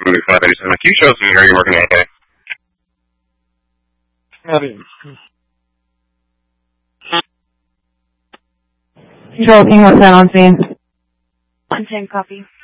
587 Q shows. How are you working out there? Control, King 110 on scene. 110, copy.